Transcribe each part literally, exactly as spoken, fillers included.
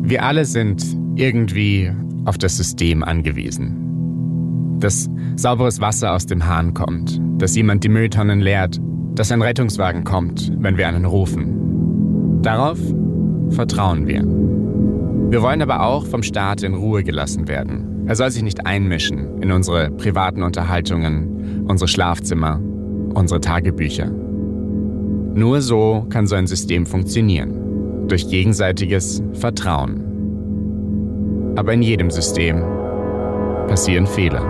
Wir alle sind irgendwie auf das System angewiesen. Dass sauberes Wasser aus dem Hahn kommt, dass jemand die Mülltonnen leert, dass ein Rettungswagen kommt, wenn wir einen rufen. Darauf vertrauen wir. Wir wollen aber auch vom Staat in Ruhe gelassen werden. Er soll sich nicht einmischen in unsere privaten Unterhaltungen, unsere Schlafzimmer, unsere Tagebücher. Nur so kann so ein System funktionieren. Durch gegenseitiges Vertrauen. Aber in jedem System passieren Fehler.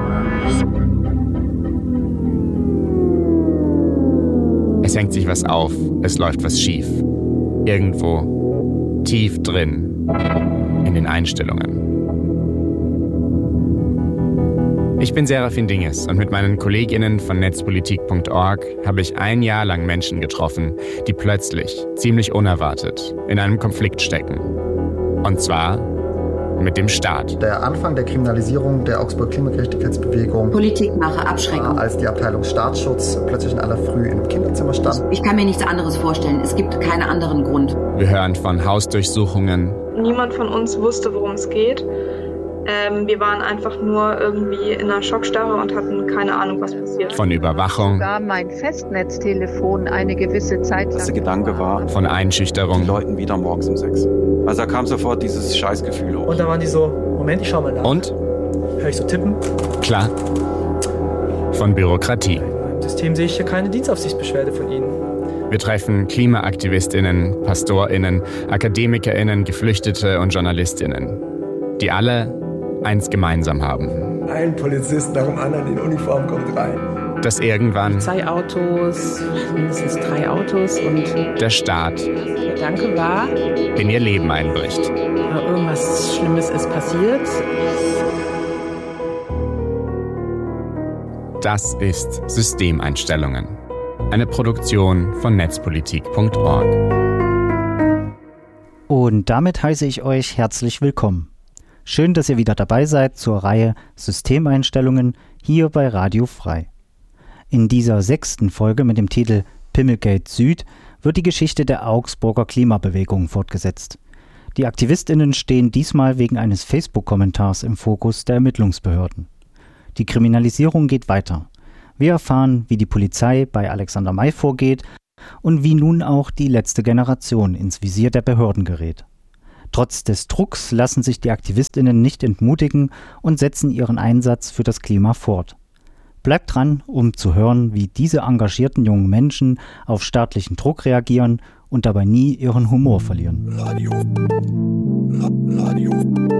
Es hängt sich was auf, es läuft was schief. Irgendwo tief drin in den Einstellungen. Ich bin Serafin Dinges und mit meinen KollegInnen von netzpolitik punkt org habe ich ein Jahr lang Menschen getroffen, die plötzlich, ziemlich unerwartet, in einem Konflikt stecken. Und zwar mit dem Staat. Der Anfang der Kriminalisierung der Augsburger Klimagerechtigkeitsbewegung. Politikmache, Abschreckung. Als die Abteilung Staatsschutz plötzlich in aller Früh in einem Kinderzimmer stand. Ich kann mir nichts anderes vorstellen. Es gibt keinen anderen Grund. Wir hören von Hausdurchsuchungen. Niemand von uns wusste, worum es geht. Ähm, wir waren einfach nur irgendwie in einer Schockstarre und hatten keine Ahnung, was passiert. Von Überwachung. Sogar mein Festnetztelefon eine gewisse Zeit lang. Das der Gedanke war, von Einschüchterung. Die Leuten wieder morgens um sechs. Also da kam sofort dieses Scheißgefühl hoch. Und da waren die so, Moment, ich schau mal nach. Und? Hör ich so tippen? Klar. Von Bürokratie. Im System sehe ich hier keine Dienstaufsichtsbeschwerde von Ihnen. Wir treffen KlimaaktivistInnen, PastorInnen, AkademikerInnen, Geflüchtete und JournalistInnen, die alle eins gemeinsam haben. Ein Polizist nach dem anderen in Uniform kommt rein. Dass irgendwann Polizeiautos, mindestens drei Autos und der Staat der Gedanke war, in ihr Leben einbricht. Irgendwas Schlimmes ist passiert. Das ist Systemeinstellungen. Eine Produktion von netzpolitik punkt org. Und damit heiße ich euch herzlich willkommen. Schön, dass ihr wieder dabei seid zur Reihe Systemeinstellungen hier bei Radio Frei. In dieser sechsten Folge mit dem Titel Pimmelgate Süd wird die Geschichte der Augsburger Klimabewegung fortgesetzt. Die AktivistInnen stehen diesmal wegen eines Facebook-Kommentars im Fokus der Ermittlungsbehörden. Die Kriminalisierung geht weiter. Wir erfahren, wie die Polizei bei Alexander May vorgeht und wie nun auch die letzte Generation ins Visier der Behörden gerät. Trotz des Drucks lassen sich die AktivistInnen nicht entmutigen und setzen ihren Einsatz für das Klima fort. Bleibt dran, um zu hören, wie diese engagierten jungen Menschen auf staatlichen Druck reagieren und dabei nie ihren Humor verlieren. Radio. Radio.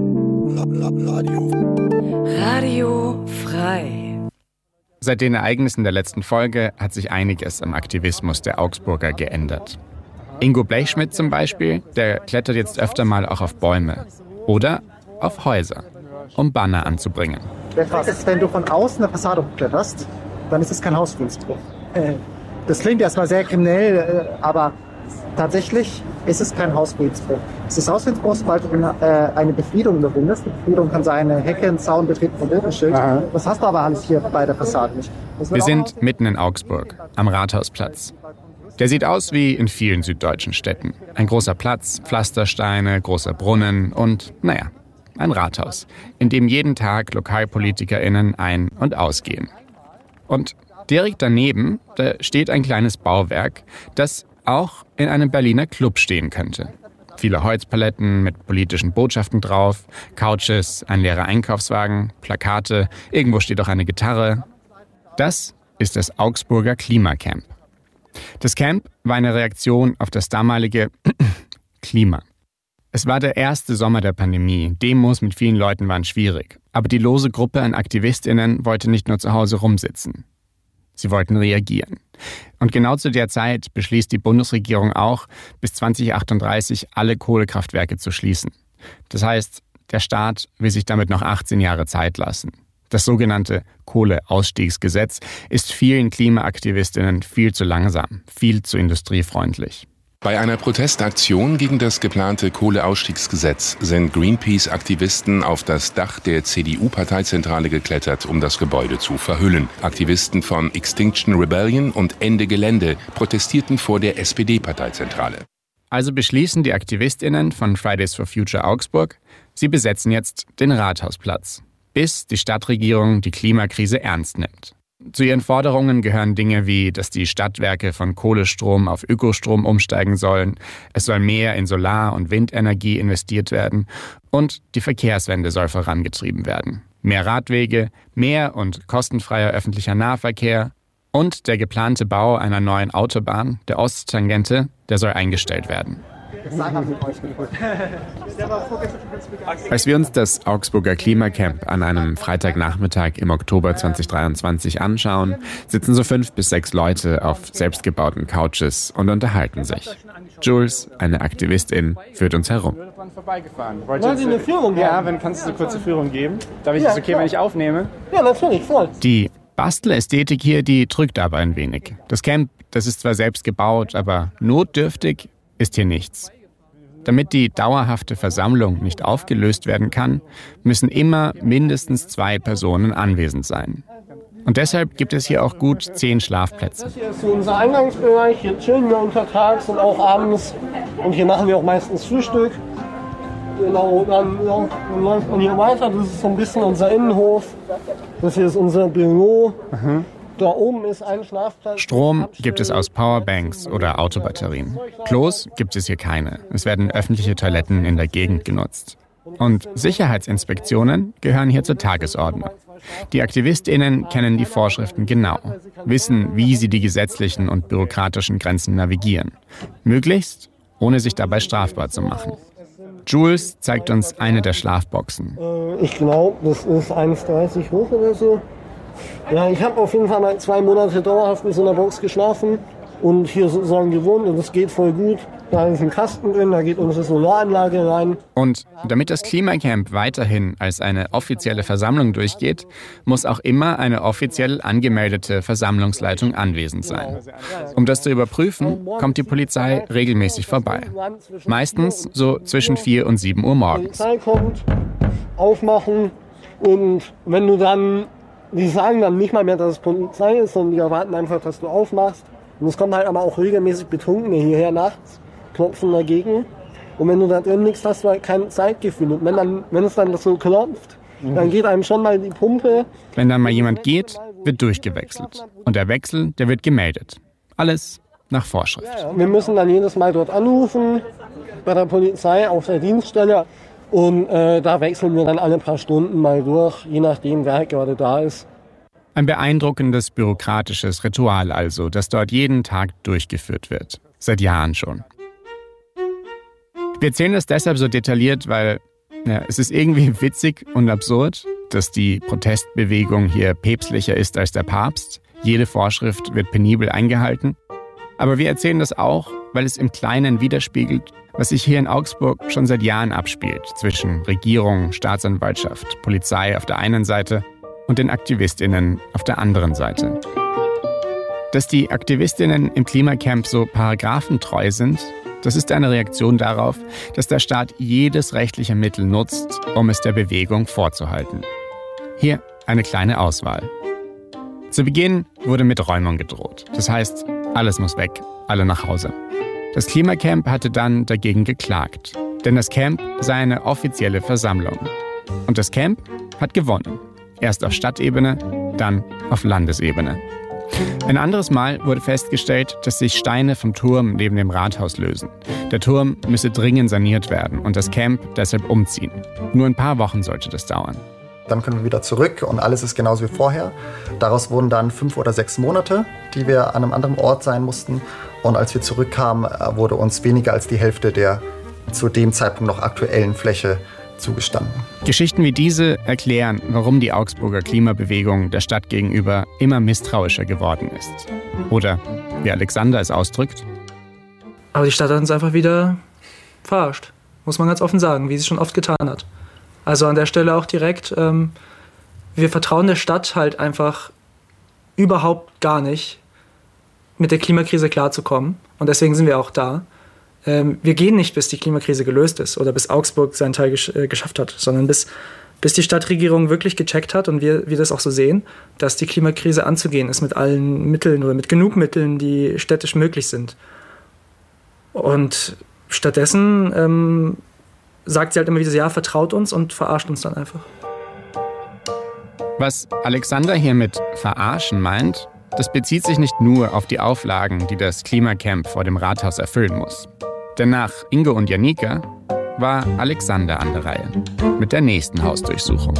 Radio. Radio Frei. Seit den Ereignissen der letzten Folge hat sich einiges am Aktivismus der Augsburger geändert. Ingo Blechschmidt zum Beispiel, der klettert jetzt öfter mal auch auf Bäume oder auf Häuser, um Banner anzubringen. Was ist, wenn du von außen eine Fassade hochkletterst, dann ist es kein Hausfriedensbruch. Das klingt erstmal sehr kriminell, aber tatsächlich ist es kein Hausfriedensbruch. Es ist Hausfriedensbruch, sobald du eine Befriedung überwindest. Eine Befriedung kann sein, eine Hecke, ein Zaun, Betreten von Bogenschild. Das hast du aber alles hier bei der Fassade nicht. Wir sind mitten in Augsburg, am Rathausplatz. Der sieht aus wie in vielen süddeutschen Städten. Ein großer Platz, Pflastersteine, großer Brunnen und, naja, ein Rathaus, in dem jeden Tag LokalpolitikerInnen ein- und ausgehen. Und direkt daneben, da steht ein kleines Bauwerk, das auch in einem Berliner Club stehen könnte. Viele Holzpaletten mit politischen Botschaften drauf, Couches, ein leerer Einkaufswagen, Plakate, irgendwo steht auch eine Gitarre. Das ist das Augsburger Klimacamp. Das Camp war eine Reaktion auf das damalige Klima. Es war der erste Sommer der Pandemie. Demos mit vielen Leuten waren schwierig. Aber die lose Gruppe an AktivistInnen wollte nicht nur zu Hause rumsitzen. Sie wollten reagieren. Und genau zu der Zeit beschließt die Bundesregierung auch, bis zwanzig achtunddreißig alle Kohlekraftwerke zu schließen. Das heißt, der Staat will sich damit noch achtzehn Jahre Zeit lassen. Das sogenannte Kohleausstiegsgesetz ist vielen KlimaaktivistInnen viel zu langsam, viel zu industriefreundlich. Bei einer Protestaktion gegen das geplante Kohleausstiegsgesetz sind Greenpeace-Aktivisten auf das Dach der C D U-Parteizentrale geklettert, um das Gebäude zu verhüllen. Aktivisten von Extinction Rebellion und Ende Gelände protestierten vor der S P D-Parteizentrale. Also beschließen die AktivistInnen von Fridays for Future Augsburg, sie besetzen jetzt den Rathausplatz, bis die Stadtregierung die Klimakrise ernst nimmt. Zu ihren Forderungen gehören Dinge wie, dass die Stadtwerke von Kohlestrom auf Ökostrom umsteigen sollen, es soll mehr in Solar- und Windenergie investiert werden und die Verkehrswende soll vorangetrieben werden. Mehr Radwege, mehr und kostenfreier öffentlicher Nahverkehr und der geplante Bau einer neuen Autobahn, der Osttangente, der soll eingestellt werden. Als wir uns das Augsburger Klimacamp an einem Freitagnachmittag im Oktober zweitausenddreiundzwanzig anschauen, sitzen so fünf bis sechs Leute auf selbstgebauten Couches und unterhalten sich. Jules, eine Aktivistin, führt uns herum. Wollen Sie eine Führung geben? Ja, wenn kannst du eine kurze Führung geben? Darf ich ja, das okay, klar. Wenn ich aufnehme? Ja, natürlich, voll. Die Bastelästhetik hier, die drückt aber ein wenig. Das Camp, das ist zwar selbst gebaut, aber notdürftig ist hier nichts. Damit die dauerhafte Versammlung nicht aufgelöst werden kann, müssen immer mindestens zwei Personen anwesend sein. Und deshalb gibt es hier auch gut zehn Schlafplätze. Das hier ist unser Eingangsbereich, hier chillen wir untertags und auch abends. Und hier machen wir auch meistens Frühstück. Genau, dann, ja, dann läuft man hier weiter, das ist so ein bisschen unser Innenhof. Das hier ist unser Büro. Mhm. Da oben ist ein Schlafplatz. Strom gibt es aus Powerbanks oder Autobatterien. Klos gibt es hier keine. Es werden öffentliche Toiletten in der Gegend genutzt. Und Sicherheitsinspektionen gehören hier zur Tagesordnung. Die AktivistInnen kennen die Vorschriften genau, wissen, wie sie die gesetzlichen und bürokratischen Grenzen navigieren. Möglichst, ohne sich dabei strafbar zu machen. Jules zeigt uns eine der Schlafboxen. Ich glaube, das ist eins Komma dreißig hoch oder so. Ja, ich habe auf jeden Fall mal zwei Monate dauerhaft in so einer Box geschlafen und hier sozusagen gewohnt und es geht voll gut. Da ist ein Kasten drin, da geht unsere Solaranlage rein. Und damit das Klimacamp weiterhin als eine offizielle Versammlung durchgeht, muss auch immer eine offiziell angemeldete Versammlungsleitung anwesend sein. Um das zu überprüfen, kommt die Polizei regelmäßig vorbei. Meistens so zwischen vier und sieben Uhr morgens. Die Polizei kommt, aufmachen und wenn du dann, die sagen dann nicht mal mehr, dass es Polizei ist, sondern die erwarten einfach, dass du aufmachst. Und es kommen halt aber auch regelmäßig Betrunkene hierher nachts, klopfen dagegen. Und wenn du da drin nichts hast, du halt kein Zeitgefühl. Und wenn, dann, wenn es dann so klopft, mhm. dann geht einem schon mal die Pumpe. Wenn dann mal jemand geht, wird durchgewechselt. Und der Wechsel, der wird gemeldet. Alles nach Vorschrift. Ja, ja. Wir müssen dann jedes Mal dort anrufen, bei der Polizei auf der Dienststelle. Und äh, da wechseln wir dann alle paar Stunden mal durch, je nachdem, wer gerade da ist. Ein beeindruckendes bürokratisches Ritual also, das dort jeden Tag durchgeführt wird. Seit Jahren schon. Wir erzählen das deshalb so detailliert, weil ja, es ist irgendwie witzig und absurd, dass die Protestbewegung hier päpstlicher ist als der Papst. Jede Vorschrift wird penibel eingehalten. Aber wir erzählen das auch, weil es im Kleinen widerspiegelt, was sich hier in Augsburg schon seit Jahren abspielt, zwischen Regierung, Staatsanwaltschaft, Polizei auf der einen Seite und den AktivistInnen auf der anderen Seite. Dass die AktivistInnen im Klimacamp so paragraphentreu sind, das ist eine Reaktion darauf, dass der Staat jedes rechtliche Mittel nutzt, um es der Bewegung vorzuhalten. Hier eine kleine Auswahl. Zu Beginn wurde mit Räumung gedroht. Das heißt, alles muss weg, alle nach Hause. Das Klimacamp hatte dann dagegen geklagt, denn das Camp sei eine offizielle Versammlung. Und das Camp hat gewonnen. Erst auf Stadtebene, dann auf Landesebene. Ein anderes Mal wurde festgestellt, dass sich Steine vom Turm neben dem Rathaus lösen. Der Turm müsse dringend saniert werden und das Camp deshalb umziehen. Nur ein paar Wochen sollte das dauern. Dann können wir wieder zurück und alles ist genauso wie vorher. Daraus wurden dann fünf oder sechs Monate, die wir an einem anderen Ort sein mussten. Und als wir zurückkamen, wurde uns weniger als die Hälfte der zu dem Zeitpunkt noch aktuellen Fläche zugestanden. Geschichten wie diese erklären, warum die Augsburger Klimabewegung der Stadt gegenüber immer misstrauischer geworden ist. Oder, wie Alexander es ausdrückt: Aber die Stadt hat uns einfach wieder verarscht, muss man ganz offen sagen, wie sie es schon oft getan hat. Also an der Stelle auch direkt, ähm, wir vertrauen der Stadt halt einfach überhaupt gar nicht, mit der Klimakrise klarzukommen. Und deswegen sind wir auch da. Ähm, wir gehen nicht, bis die Klimakrise gelöst ist oder bis Augsburg seinen Teil gesch- äh, geschafft hat, sondern bis, bis die Stadtregierung wirklich gecheckt hat und wir, wir das auch so sehen, dass die Klimakrise anzugehen ist mit allen Mitteln oder mit genug Mitteln, die städtisch möglich sind. Und Stattdessen ähm, sagt sie halt immer wieder, ja, vertraut uns und verarscht uns dann einfach. Was Alexander hier mit verarschen meint, das bezieht sich nicht nur auf die Auflagen, die das Klimacamp vor dem Rathaus erfüllen muss. Denn nach Ingo und Janika war Alexander an der Reihe mit der nächsten Hausdurchsuchung.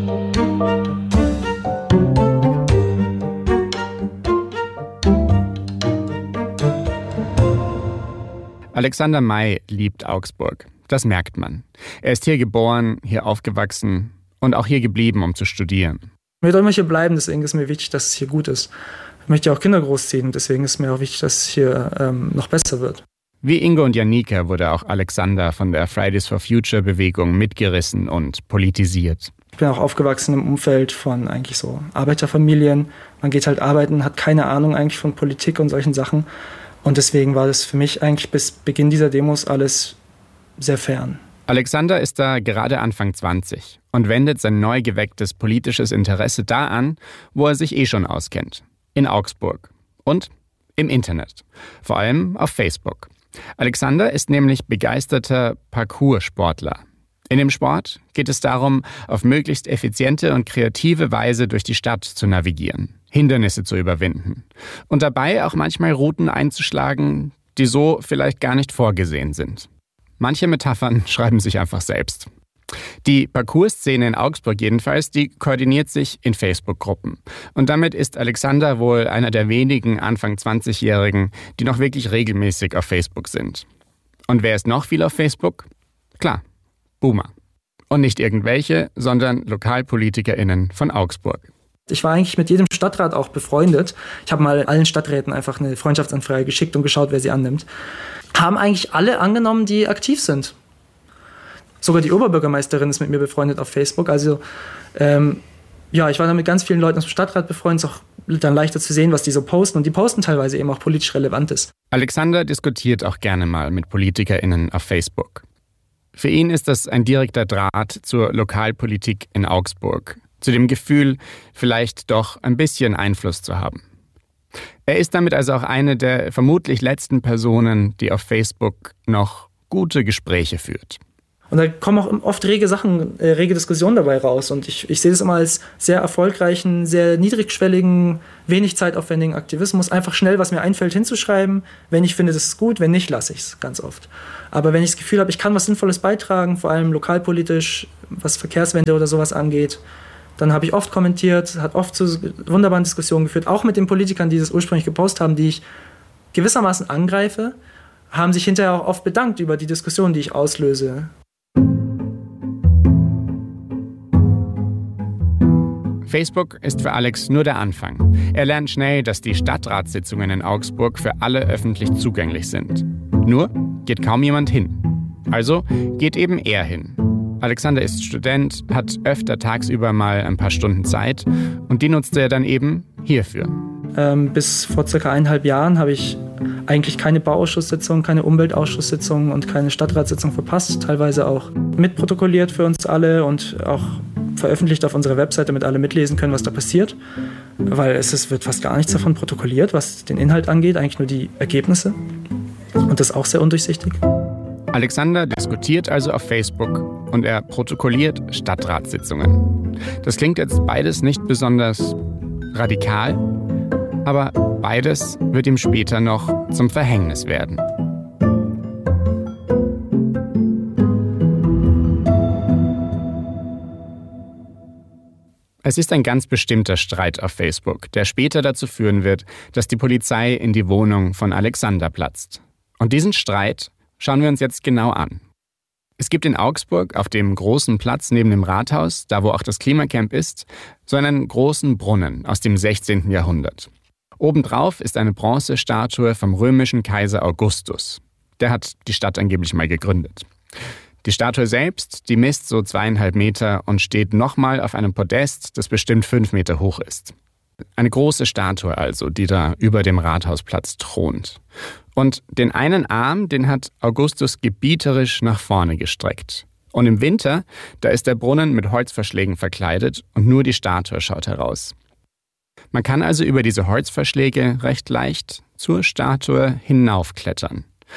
Alexander May liebt Augsburg. Das merkt man. Er ist hier geboren, hier aufgewachsen und auch hier geblieben, um zu studieren. Ich möchte immer hier bleiben, deswegen ist mir wichtig, dass es hier gut ist. Ich möchte ja auch Kinder großziehen und deswegen ist mir auch wichtig, dass es hier ähm, noch besser wird. Wie Ingo und Janika wurde auch Alexander von der Fridays for Future Bewegung mitgerissen und politisiert. Ich bin auch aufgewachsen im Umfeld von eigentlich so Arbeiterfamilien. Man geht halt arbeiten, hat keine Ahnung eigentlich von Politik und solchen Sachen. Und deswegen war das für mich eigentlich bis Beginn dieser Demos alles sehr fern. Alexander ist da gerade Anfang zwanzig und wendet sein neu gewecktes politisches Interesse da an, wo er sich eh schon auskennt. In Augsburg und im Internet. Vor allem auf Facebook. Alexander ist nämlich begeisterter Parkoursportler. In dem Sport geht es darum, auf möglichst effiziente und kreative Weise durch die Stadt zu navigieren, Hindernisse zu überwinden und dabei auch manchmal Routen einzuschlagen, die so vielleicht gar nicht vorgesehen sind. Manche Metaphern schreiben sich einfach selbst. Die Parcours-Szene in Augsburg jedenfalls, die koordiniert sich in Facebook-Gruppen. Und damit ist Alexander wohl einer der wenigen Anfang zwanzigjährigen, die noch wirklich regelmäßig auf Facebook sind. Und wer ist noch viel auf Facebook? Klar, Boomer. Und nicht irgendwelche, sondern LokalpolitikerInnen von Augsburg. Ich war eigentlich mit jedem Stadtrat auch befreundet. Ich habe mal allen Stadträten einfach eine Freundschaftsanfrage geschickt und geschaut, wer sie annimmt. Haben eigentlich alle angenommen, die aktiv sind. Sogar die Oberbürgermeisterin ist mit mir befreundet auf Facebook. Also ähm, ja, ich war dann mit ganz vielen Leuten aus dem Stadtrat befreundet. Es ist auch dann leichter zu sehen, was die so posten. Und die posten teilweise eben auch politisch Relevantes. Alexander diskutiert auch gerne mal mit PolitikerInnen auf Facebook. Für ihn ist das ein direkter Draht zur Lokalpolitik in Augsburg. Zu dem Gefühl, vielleicht doch ein bisschen Einfluss zu haben. Er ist damit also auch eine der vermutlich letzten Personen, die auf Facebook noch gute Gespräche führt. Und da kommen auch oft rege Sachen, äh, rege Diskussionen dabei raus. Und ich, ich sehe das immer als sehr erfolgreichen, sehr niedrigschwelligen, wenig zeitaufwendigen Aktivismus. Einfach schnell, was mir einfällt, hinzuschreiben. Wenn ich finde, das ist gut, wenn nicht, lasse ich es ganz oft. Aber wenn ich das Gefühl habe, ich kann was Sinnvolles beitragen, vor allem lokalpolitisch, was Verkehrswende oder sowas angeht, dann habe ich oft kommentiert, hat oft zu wunderbaren Diskussionen geführt, auch mit den Politikern, die das ursprünglich gepostet haben, die ich gewissermaßen angreife, haben sich hinterher auch oft bedankt über die Diskussion, die ich auslöse. Facebook ist für Alex nur der Anfang. Er lernt schnell, dass die Stadtratssitzungen in Augsburg für alle öffentlich zugänglich sind. Nur geht kaum jemand hin. Also geht eben er hin. Alexander ist Student, hat öfter tagsüber mal ein paar Stunden Zeit und die nutzt er dann eben hierfür. Ähm, bis vor circa eineinhalb Jahren habe ich eigentlich keine Bauausschusssitzung, keine Umweltausschusssitzung und keine Stadtratssitzung verpasst. Teilweise auch mitprotokolliert für uns alle und auch veröffentlicht auf unserer Webseite, damit alle mitlesen können, was da passiert. Weil es ist, wird fast gar nichts davon protokolliert, was den Inhalt angeht, eigentlich nur die Ergebnisse. Und das ist auch sehr undurchsichtig. Alexander diskutiert also auf Facebook und er protokolliert Stadtratssitzungen. Das klingt jetzt beides nicht besonders radikal, aber beides wird ihm später noch zum Verhängnis werden. Es ist ein ganz bestimmter Streit auf Facebook, der später dazu führen wird, dass die Polizei in die Wohnung von Alexander platzt. Und diesen Streit schauen wir uns jetzt genau an. Es gibt in Augsburg auf dem großen Platz neben dem Rathaus, da wo auch das Klimacamp ist, so einen großen Brunnen aus dem sechzehnten Jahrhundert. Obendrauf ist eine Bronzestatue vom römischen Kaiser Augustus. Der hat die Stadt angeblich mal gegründet. Die Statue selbst, die misst so zweieinhalb Meter und steht nochmal auf einem Podest, das bestimmt fünf Meter hoch ist. Eine große Statue also, die da über dem Rathausplatz thront. Und den einen Arm, den hat Augustus gebieterisch nach vorne gestreckt. Und im Winter, da ist der Brunnen mit Holzverschlägen verkleidet und nur die Statue schaut heraus. Man kann also über diese Holzverschläge recht leicht zur Statue hinaufklettern.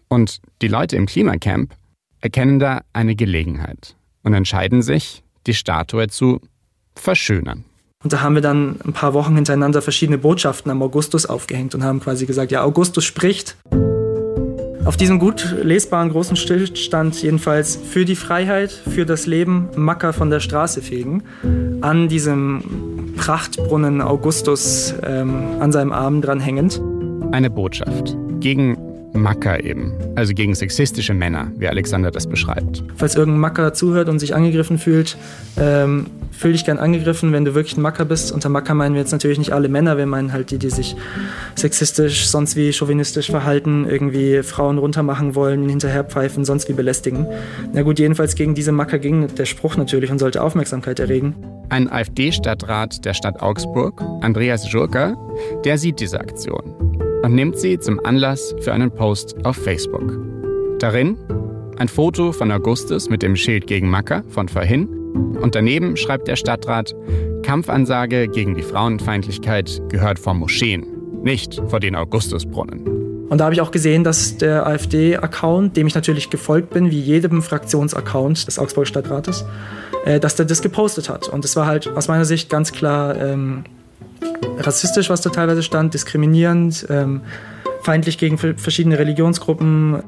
Und die Leute im Klimacamp erkennen da eine Gelegenheit und entscheiden sich, die Statue zu verschönern. Und da haben wir dann ein paar Wochen hintereinander verschiedene Botschaften am Augustus aufgehängt und haben quasi gesagt, ja, Augustus spricht. Auf diesem gut lesbaren großen Schild stand jedenfalls für die Freiheit, für das Leben, Macker von der Straße fegen. An diesem Prachtbrunnen Augustus ähm, an seinem Arm dran hängend. Eine Botschaft gegen Macker eben, also gegen sexistische Männer, wie Alexander das beschreibt. Falls irgendein Macker zuhört und sich angegriffen fühlt, ähm, fühl dich gern angegriffen, wenn du wirklich ein Macker bist. Unter Macker meinen wir jetzt natürlich nicht alle Männer, wir meinen halt die, die sich sexistisch, sonst wie chauvinistisch verhalten, irgendwie Frauen runtermachen wollen, hinterherpfeifen, sonst wie belästigen. Na gut, jedenfalls gegen diese Macker ging der Spruch natürlich und sollte Aufmerksamkeit erregen. Ein AfD-Stadtrat der Stadt Augsburg, Andreas Jurka, der sieht diese Aktion und nimmt sie zum Anlass für einen Post auf Facebook. Darin ein Foto von Augustus mit dem Schild gegen Macker von vorhin und daneben schreibt der Stadtrat, Kampfansage gegen die Frauenfeindlichkeit gehört vor Moscheen, nicht vor den Augustusbrunnen. Und da habe ich auch gesehen, dass der AfD-Account, dem ich natürlich gefolgt bin, wie jedem Fraktionsaccount des Augsburger Stadtrates, äh, dass der das gepostet hat. Und es war halt aus meiner Sicht ganz klar ähm, rassistisch, was da teilweise stand, diskriminierend, ähm, feindlich gegen verschiedene Religionsgruppen.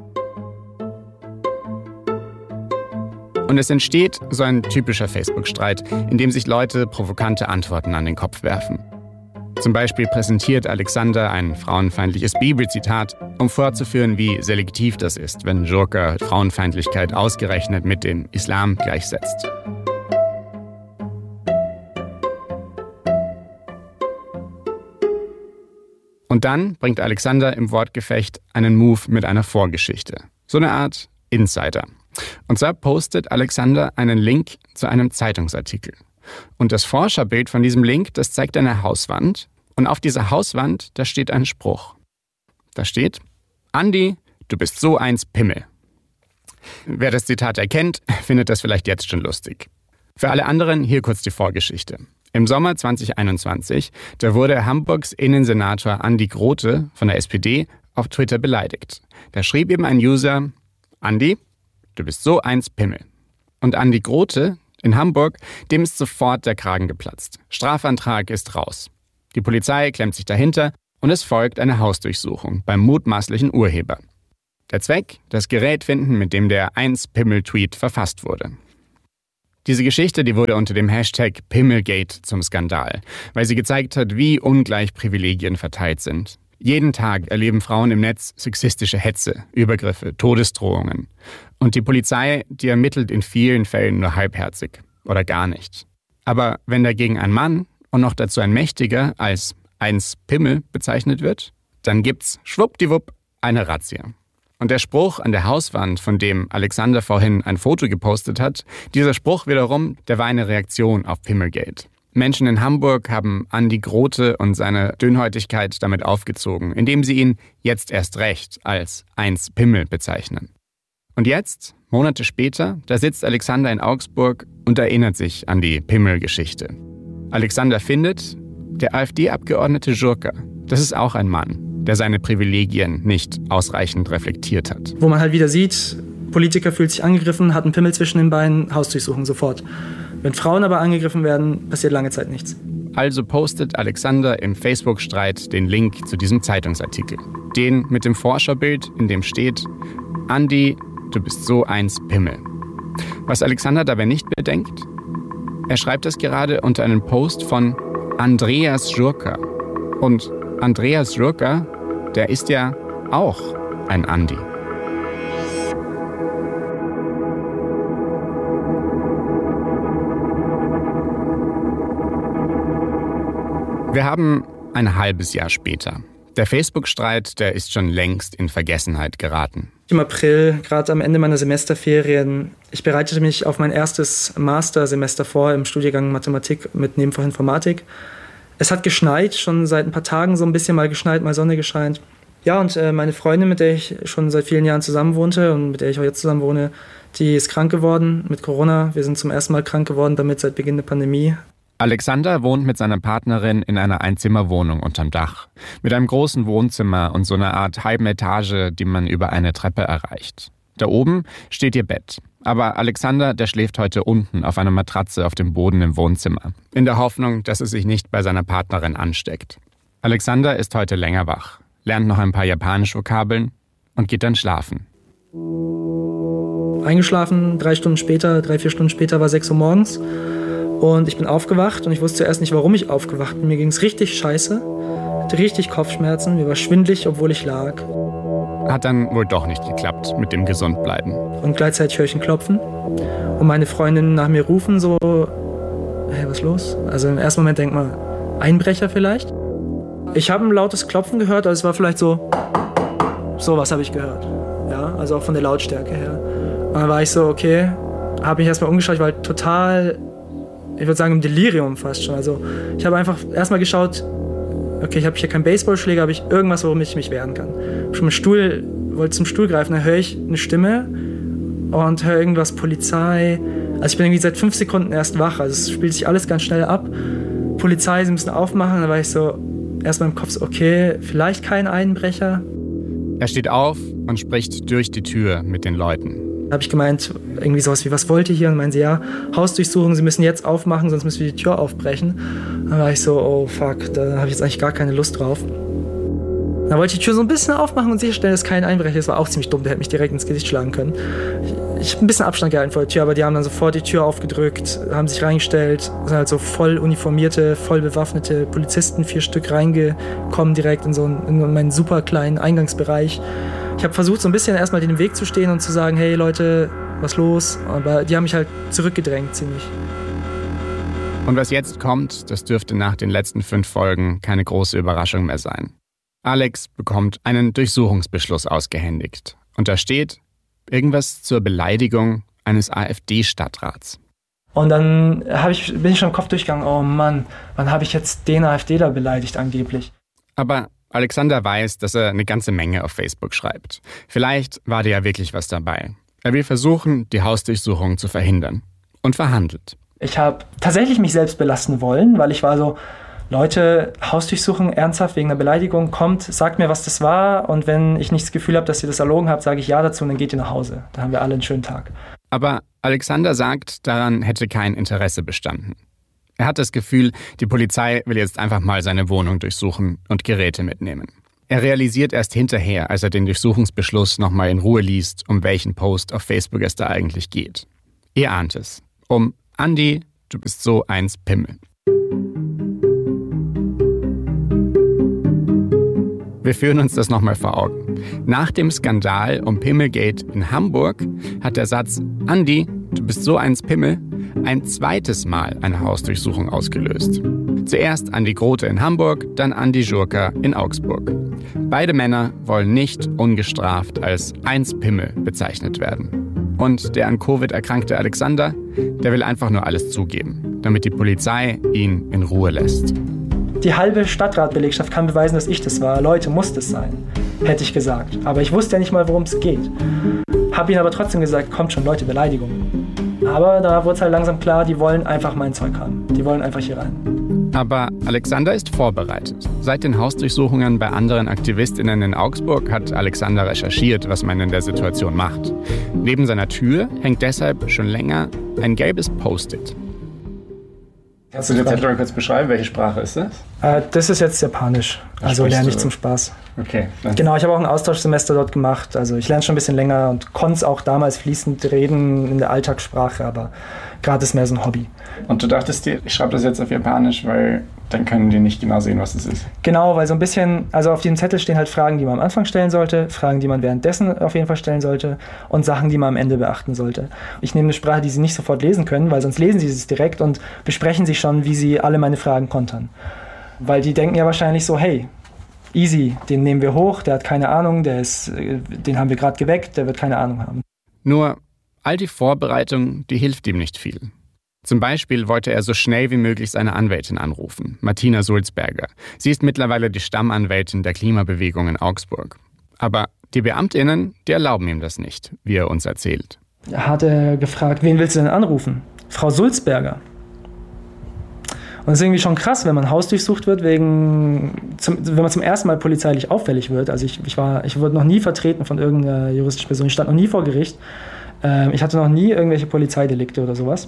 Und es entsteht so ein typischer Facebook-Streit, in dem sich Leute provokante Antworten an den Kopf werfen. Zum Beispiel präsentiert Alexander ein frauenfeindliches Bibelzitat, um vorzuführen, wie selektiv das ist, wenn Jurka Frauenfeindlichkeit ausgerechnet mit dem Islam gleichsetzt. Und dann bringt Alexander im Wortgefecht einen Move mit einer Vorgeschichte. So eine Art Insider. Und zwar postet Alexander einen Link zu einem Zeitungsartikel. Und das Forscherbild von diesem Link, das zeigt eine Hauswand. Und auf dieser Hauswand, da steht ein Spruch. Da steht, Andi, du bist so eins Pimmel. Wer das Zitat erkennt, findet das vielleicht jetzt schon lustig. Für alle anderen hier kurz die Vorgeschichte. Im Sommer zwanzig einundzwanzig, da wurde Hamburgs Innensenator Andi Grote von der S P D auf Twitter beleidigt. Da schrieb eben ein User, Andi, du bist so eins Pimmel. Und Andi Grote in Hamburg, dem ist sofort der Kragen geplatzt. Strafantrag ist raus. Die Polizei klemmt sich dahinter und es folgt eine Hausdurchsuchung beim mutmaßlichen Urheber. Der Zweck, das Gerät finden, mit dem der eins Pimmel-Tweet verfasst wurde. Diese Geschichte, die wurde unter dem Hashtag Pimmelgate zum Skandal, weil sie gezeigt hat, wie ungleich Privilegien verteilt sind. Jeden Tag erleben Frauen im Netz sexistische Hetze, Übergriffe, Todesdrohungen. Und die Polizei, die ermittelt in vielen Fällen nur halbherzig oder gar nicht. Aber wenn dagegen ein Mann und noch dazu ein Mächtiger als eins Pimmel bezeichnet wird, dann gibt's schwuppdiwupp eine Razzia. Und der Spruch an der Hauswand, von dem Alexander vorhin ein Foto gepostet hat, dieser Spruch wiederum, der war eine Reaktion auf Pimmelgate. Menschen in Hamburg haben Andi Grote und seine Dünnhäutigkeit damit aufgezogen, indem sie ihn jetzt erst recht als eins Pimmel bezeichnen. Und jetzt, Monate später, da sitzt Alexander in Augsburg und erinnert sich an die Pimmel-Geschichte. Alexander findet, der AfD-Abgeordnete Jurka, das ist auch ein Mann, der seine Privilegien nicht ausreichend reflektiert hat. Wo man halt wieder sieht, Politiker fühlt sich angegriffen, hat einen Pimmel zwischen den Beinen, Hausdurchsuchung sofort. Wenn Frauen aber angegriffen werden, passiert lange Zeit nichts. Also postet Alexander im Facebook-Streit den Link zu diesem Zeitungsartikel. Den mit dem Forscherbild, in dem steht, Andi, du bist so eins Pimmel. Was Alexander dabei nicht bedenkt, er schreibt das gerade unter einem Post von Andreas Jurka. Und Andreas Jurka, der ist ja auch ein Andi. Wir haben ein halbes Jahr später. Der Facebook-Streit, der ist schon längst in Vergessenheit geraten. Im April, gerade am Ende meiner Semesterferien, ich bereitete mich auf mein erstes Mastersemester vor im Studiengang Mathematik mit Nebenfach Informatik. Es hat geschneit, schon seit ein paar Tagen so ein bisschen mal geschneit, mal Sonne gescheint. Ja, und äh, meine Freundin, mit der ich schon seit vielen Jahren zusammen wohnte und mit der ich auch jetzt zusammen wohne, die ist krank geworden mit Corona. Wir sind zum ersten Mal krank geworden damit seit Beginn der Pandemie. Alexander wohnt mit seiner Partnerin in einer Einzimmerwohnung unterm Dach. Mit einem großen Wohnzimmer und so einer Art halben Etage, die man über eine Treppe erreicht. Da oben steht ihr Bett. Aber Alexander, der schläft heute unten auf einer Matratze auf dem Boden im Wohnzimmer. In der Hoffnung, dass es sich nicht bei seiner Partnerin ansteckt. Alexander ist heute länger wach, lernt noch ein paar japanische Vokabeln und geht dann schlafen. Eingeschlafen, drei Stunden später, drei, vier Stunden später war sechs Uhr morgens. Und ich bin aufgewacht und ich wusste zuerst nicht, warum ich aufgewacht bin. Mir ging es richtig scheiße, hatte richtig Kopfschmerzen, mir war schwindelig, obwohl ich lag. Hat dann wohl doch nicht geklappt mit dem Gesundbleiben. Und gleichzeitig höre ich ein Klopfen und meine Freundinnen nach mir rufen so, hey, was ist los? Also im ersten Moment denkt man, Einbrecher vielleicht? Ich habe ein lautes Klopfen gehört, also es war vielleicht so, sowas habe ich gehört. Ja, also auch von der Lautstärke her. Und dann war ich so, okay, habe mich erstmal umgeschaut, ich war halt total, ich würde sagen, im Delirium fast schon. Also ich habe einfach erstmal geschaut, okay, ich habe hier keinen Baseballschläger, habe ich irgendwas, worum ich mich wehren kann. Ich schon mit Stuhl, wollte zum Stuhl greifen, dann höre ich eine Stimme und höre irgendwas, Polizei. Also ich bin irgendwie seit fünf Sekunden erst wach, also es spielt sich alles ganz schnell ab. Polizei, sie müssen aufmachen, dann war ich so erstmal im Kopf so, okay, vielleicht kein Einbrecher. Er steht auf und spricht durch die Tür mit den Leuten. Da habe ich gemeint, irgendwie sowas wie, was wollt ihr hier? Und meinen sie, ja, Hausdurchsuchung, Sie müssen jetzt aufmachen, sonst müssen wir die Tür aufbrechen. Dann war ich so, oh fuck, da habe ich jetzt eigentlich gar keine Lust drauf. Dann wollte ich die Tür so ein bisschen aufmachen und sicherstellen, dass kein Einbrecher ist. Das war auch ziemlich dumm, der hätte mich direkt ins Gesicht schlagen können. Ich, ich habe ein bisschen Abstand gehalten vor der Tür, aber die haben dann sofort die Tür aufgedrückt, haben sich reingestellt, sind halt so voll uniformierte, voll bewaffnete Polizisten, vier Stück reingekommen direkt in so einen, in meinen super kleinen Eingangsbereich. Ich habe versucht, so ein bisschen erstmal den Weg zu stehen und zu sagen, hey Leute, was los? Aber die haben mich halt zurückgedrängt ziemlich. Und was jetzt kommt, das dürfte nach den letzten fünf Folgen keine große Überraschung mehr sein. Alex bekommt einen Durchsuchungsbeschluss ausgehändigt. Und da steht irgendwas zur Beleidigung eines AfD-Stadtrats. Und dann hab ich, bin ich schon im Kopf durchgegangen, oh Mann, wann habe ich jetzt den AfDler beleidigt angeblich? Aber Alexander weiß, dass er eine ganze Menge auf Facebook schreibt. Vielleicht war da ja wirklich was dabei. Er will versuchen, die Hausdurchsuchung zu verhindern. Und verhandelt. Ich habe tatsächlich mich selbst belasten wollen, weil ich war so, Leute, Hausdurchsuchung ernsthaft wegen einer Beleidigung, kommt, sagt mir, was das war. Und wenn ich nicht das Gefühl habe, dass ihr das erlogen habt, sage ich ja dazu und dann geht ihr nach Hause. Da haben wir alle einen schönen Tag. Aber Alexander sagt, daran hätte kein Interesse bestanden. Er hat das Gefühl, die Polizei will jetzt einfach mal seine Wohnung durchsuchen und Geräte mitnehmen. Er realisiert erst hinterher, als er den Durchsuchungsbeschluss nochmal in Ruhe liest, um welchen Post auf Facebook es da eigentlich geht. Ihr ahnt es. Um Andi, du bist so eins Pimmel. Wir führen uns das nochmal vor Augen. Nach dem Skandal um Pimmelgate in Hamburg hat der Satz Andi, du bist so eins Pimmel ein zweites Mal eine Hausdurchsuchung ausgelöst. Zuerst Andi Grote in Hamburg, dann Andi Jurka in Augsburg. Beide Männer wollen nicht ungestraft als eins Pimmel bezeichnet werden. Und der an Covid erkrankte Alexander, der will einfach nur alles zugeben, damit die Polizei ihn in Ruhe lässt. Die halbe Stadtratbelegschaft kann beweisen, dass ich das war. Leute, muss das sein, hätte ich gesagt. Aber ich wusste ja nicht mal, worum es geht. Hab ihnen aber trotzdem gesagt, kommt schon, Leute, Beleidigung. Aber da wurde es halt langsam klar, die wollen einfach mein Zeug haben. Die wollen einfach hier rein. Aber Alexander ist vorbereitet. Seit den Hausdurchsuchungen bei anderen AktivistInnen in Augsburg hat Alexander recherchiert, was man in der Situation macht. Neben seiner Tür hängt deshalb schon länger ein gelbes Post-it. Kannst du den Zettel mal kurz beschreiben? Welche Sprache ist das? Äh, das ist jetzt Japanisch. Also lerne ich zum Spaß. Okay. Genau, ich habe auch ein Austauschsemester dort gemacht. Also ich lerne schon ein bisschen länger und konnte es auch damals fließend reden in der Alltagssprache, aber gerade ist mehr so ein Hobby. Und du dachtest dir, ich schreibe das jetzt auf Japanisch, weil dann können die nicht genau sehen, was es ist. Genau, weil so ein bisschen, also auf diesem Zettel stehen halt Fragen, die man am Anfang stellen sollte, Fragen, die man währenddessen auf jeden Fall stellen sollte und Sachen, die man am Ende beachten sollte. Ich nehme eine Sprache, die sie nicht sofort lesen können, weil sonst lesen sie es direkt und besprechen sich schon, wie sie alle meine Fragen kontern. Weil die denken ja wahrscheinlich so, hey, easy, den nehmen wir hoch, der hat keine Ahnung, der ist, den haben wir gerade geweckt, der wird keine Ahnung haben. Nur all die Vorbereitung, die hilft ihm nicht viel. Zum Beispiel wollte er so schnell wie möglich seine Anwältin anrufen, Martina Sulzberger. Sie ist mittlerweile die Stammanwältin der Klimabewegung in Augsburg. Aber die BeamtInnen, die erlauben ihm das nicht, wie er uns erzählt. Er hatte gefragt, wen willst du denn anrufen? Frau Sulzberger. Und es ist irgendwie schon krass, wenn man hausdurchsucht wird, wegen, zum, wenn man zum ersten Mal polizeilich auffällig wird. Also ich, ich, war, ich wurde noch nie vertreten von irgendeiner juristischen Person. Ich stand noch nie vor Gericht. Ähm, ich hatte noch nie irgendwelche Polizeidelikte oder sowas.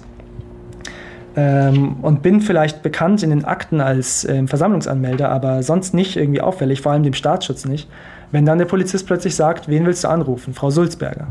Ähm, und bin vielleicht bekannt in den Akten als ähm, Versammlungsanmelder, aber sonst nicht irgendwie auffällig, vor allem dem Staatsschutz nicht. Wenn dann der Polizist plötzlich sagt, wen willst du anrufen? Frau Sulzberger.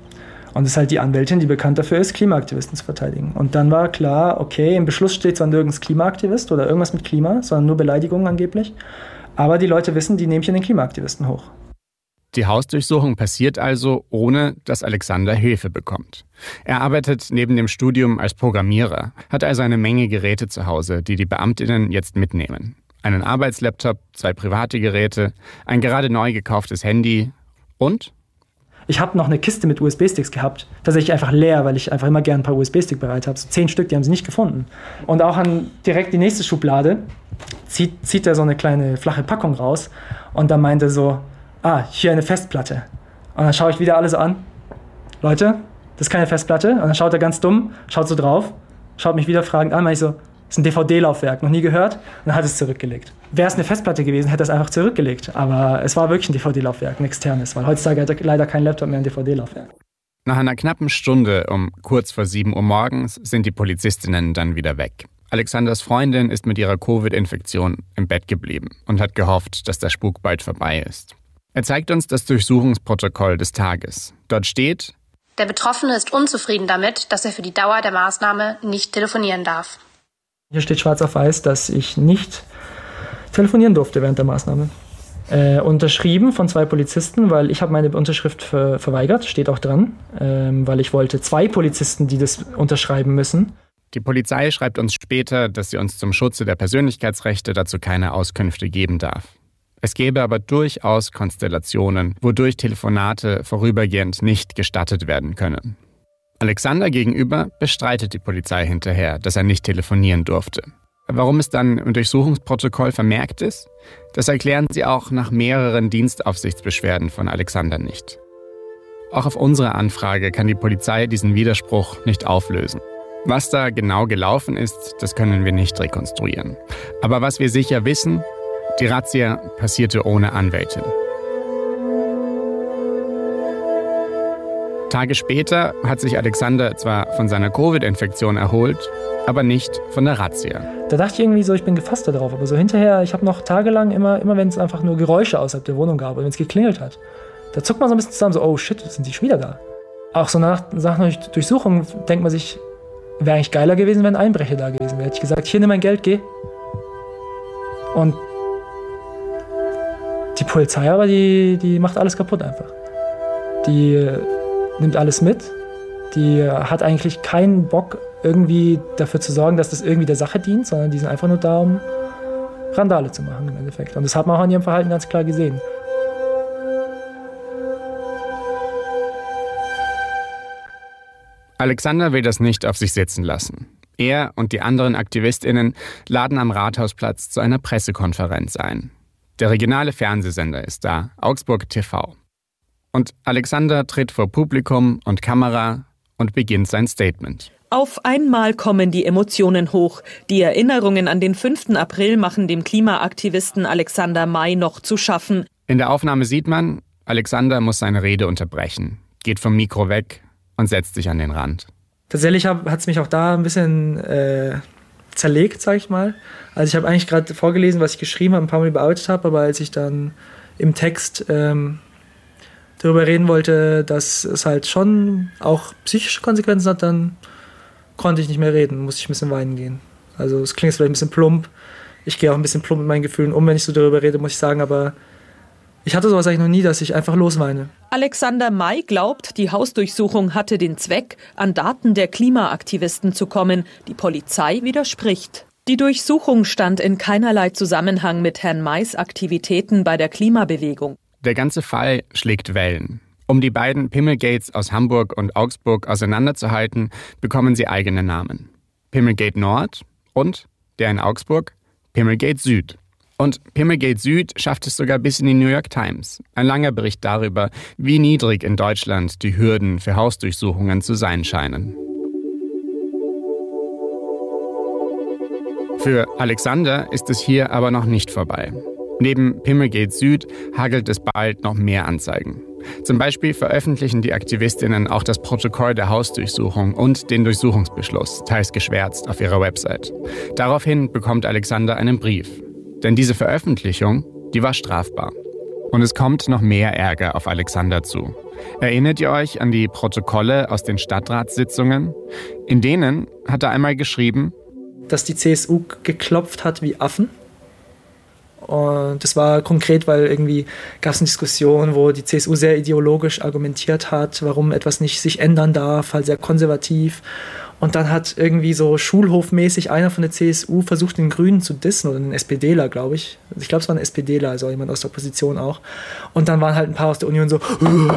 Und das ist halt die Anwältin, die bekannt dafür ist, Klimaaktivisten zu verteidigen. Und dann war klar, okay, im Beschluss steht zwar nirgends Klimaaktivist oder irgendwas mit Klima, sondern nur Beleidigungen angeblich. Aber die Leute wissen, die nehme ich in den Klimaaktivisten hoch. Die Hausdurchsuchung passiert also, ohne dass Alexander Hilfe bekommt. Er arbeitet neben dem Studium als Programmierer, hat also eine Menge Geräte zu Hause, die die Beamtinnen jetzt mitnehmen. Einen Arbeitslaptop, zwei private Geräte, ein gerade neu gekauftes Handy und... Ich habe noch eine Kiste mit U S B-Sticks gehabt, tatsächlich einfach leer, weil ich einfach immer gerne ein paar U S B-Sticks bereit habe. So zehn Stück, die haben sie nicht gefunden. Und auch an direkt die nächste Schublade zieht, zieht er so eine kleine flache Packung raus und dann meint er so, ah, hier eine Festplatte. Und dann schaue ich wieder alles an. Leute, das ist keine Festplatte. Und dann schaut er ganz dumm, schaut so drauf, schaut mich wieder fragend an, meine ich so, das ist ein D V D-Laufwerk, noch nie gehört. Und dann hat es zurückgelegt. Wäre es eine Festplatte gewesen, hätte er es einfach zurückgelegt. Aber es war wirklich ein D V D-Laufwerk, ein externes, weil heutzutage hat er leider kein Laptop mehr, ein D V D-Laufwerk. Nach einer knappen Stunde um kurz vor sieben Uhr morgens sind die Polizistinnen dann wieder weg. Alexanders Freundin ist mit ihrer Covid-Infektion im Bett geblieben und hat gehofft, dass der Spuk bald vorbei ist. Er zeigt uns das Durchsuchungsprotokoll des Tages. Dort steht: Der Betroffene ist unzufrieden damit, dass er für die Dauer der Maßnahme nicht telefonieren darf. Hier steht schwarz auf weiß, dass ich nicht telefonieren durfte während der Maßnahme. Äh, unterschrieben von zwei Polizisten, weil ich habe meine Unterschrift ver- verweigert, steht auch dran, ähm, weil ich wollte zwei Polizisten, die das unterschreiben müssen. Die Polizei schreibt uns später, dass sie uns zum Schutze der Persönlichkeitsrechte dazu keine Auskünfte geben darf. Es gäbe aber durchaus Konstellationen, wodurch Telefonate vorübergehend nicht gestattet werden können. Alexander gegenüber bestreitet die Polizei hinterher, dass er nicht telefonieren durfte. Warum es dann im Durchsuchungsprotokoll vermerkt ist, das erklären sie auch nach mehreren Dienstaufsichtsbeschwerden von Alexander nicht. Auch auf unsere Anfrage kann die Polizei diesen Widerspruch nicht auflösen. Was da genau gelaufen ist, das können wir nicht rekonstruieren. Aber was wir sicher wissen, die Razzia passierte ohne Anwältin. Tage später hat sich Alexander zwar von seiner Covid-Infektion erholt, aber nicht von der Razzia. Da dachte ich irgendwie so, ich bin gefasst darauf. Aber so hinterher, ich habe noch tagelang immer, immer wenn es einfach nur Geräusche außerhalb der Wohnung gab oder wenn es geklingelt hat, da zuckt man so ein bisschen zusammen, so, oh shit, sind die schon wieder da? Auch so nach, nach einer Durchsuchung denkt man sich, wäre eigentlich geiler gewesen, wenn ein Einbrecher da gewesen wäre. Hätte ich gesagt, hier, nimm mein Geld, geh. Und die Polizei aber, die, die macht alles kaputt einfach. Die nimmt alles mit. Die hat eigentlich keinen Bock, irgendwie dafür zu sorgen, dass das irgendwie der Sache dient, sondern die sind einfach nur da, um Randale zu machen im Endeffekt. Und das hat man auch an ihrem Verhalten ganz klar gesehen. Alexander will das nicht auf sich sitzen lassen. Er und die anderen AktivistInnen laden am Rathausplatz zu einer Pressekonferenz ein. Der regionale Fernsehsender ist da, Augsburg T V. Und Alexander tritt vor Publikum und Kamera und beginnt sein Statement. Auf einmal kommen die Emotionen hoch. Die Erinnerungen an den fünften April machen dem Klimaaktivisten Alexander May noch zu schaffen. In der Aufnahme sieht man, Alexander muss seine Rede unterbrechen, geht vom Mikro weg und setzt sich an den Rand. Tatsächlich hat es mich auch da ein bisschen äh, zerlegt, sag ich mal. Also ich habe eigentlich gerade vorgelesen, was ich geschrieben habe, ein paar Mal bearbeitet habe, aber als ich dann im Text ähm, darüber reden wollte, dass es halt schon auch psychische Konsequenzen hat, dann konnte ich nicht mehr reden, musste ich ein bisschen weinen gehen. Also es klingt vielleicht ein bisschen plump. Ich gehe auch ein bisschen plump mit meinen Gefühlen um, wenn ich so darüber rede, muss ich sagen, aber ich hatte sowas eigentlich noch nie, dass ich einfach losweine. Alexander May glaubt, die Hausdurchsuchung hatte den Zweck, an Daten der Klimaaktivisten zu kommen. Die Polizei widerspricht. Die Durchsuchung stand in keinerlei Zusammenhang mit Herrn Mays Aktivitäten bei der Klimabewegung. Der ganze Fall schlägt Wellen. Um die beiden Pimmelgates aus Hamburg und Augsburg auseinanderzuhalten, bekommen sie eigene Namen. Pimmelgate Nord und, der in Augsburg, Pimmelgate Süd. Und Pimmelgate Süd schafft es sogar bis in die New York Times. Ein langer Bericht darüber, wie niedrig in Deutschland die Hürden für Hausdurchsuchungen zu sein scheinen. Für Alexander ist es hier aber noch nicht vorbei. Neben Pimmelgate Süd hagelt es bald noch mehr Anzeigen. Zum Beispiel veröffentlichen die AktivistInnen auch das Protokoll der Hausdurchsuchung und den Durchsuchungsbeschluss, teils geschwärzt, auf ihrer Website. Daraufhin bekommt Alexander einen Brief. Denn diese Veröffentlichung, die war strafbar. Und es kommt noch mehr Ärger auf Alexander zu. Erinnert ihr euch an die Protokolle aus den Stadtratssitzungen? In denen hat er einmal geschrieben, dass die C S U geklopft hat wie Affen. Und das war konkret, weil irgendwie gab es eine Diskussion, wo die C S U sehr ideologisch argumentiert hat, warum etwas nicht sich ändern darf, halt sehr konservativ. Und dann hat irgendwie so schulhofmäßig einer von der C S U versucht, den Grünen zu dissen oder den SPDler, glaube ich. Also ich glaube, es war ein SPDler, also jemand aus der Opposition auch. Und dann waren halt ein paar aus der Union so,